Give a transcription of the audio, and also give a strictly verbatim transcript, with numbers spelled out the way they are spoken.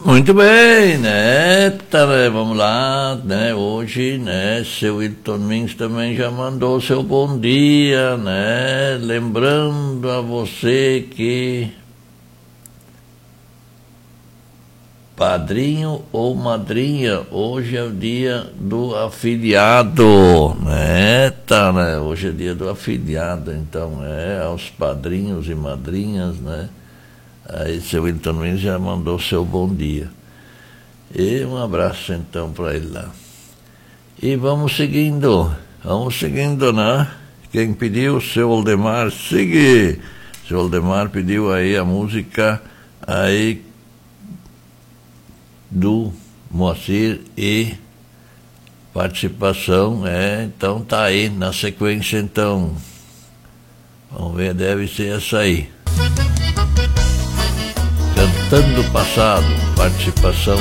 Muito bem, né? Tá, né? Vamos lá, né? Hoje, né? Seu Wilton Mins também já mandou seu bom dia, né? Lembrando a você que padrinho ou madrinha, hoje é o dia do afiliado, né? Tá, né? Hoje é dia do afiliado, então, é aos padrinhos e madrinhas, né? Aí seu Wilton Mins já mandou seu bom dia. E um abraço então para ele lá. E vamos seguindo, vamos seguindo, né? Quem pediu? Seu Aldemar, siga. Seu Aldemar pediu aí a música aí do Moacir e participação, é, então tá aí na sequência então. Vamos ver, deve ser essa aí. Cantando Passado, participação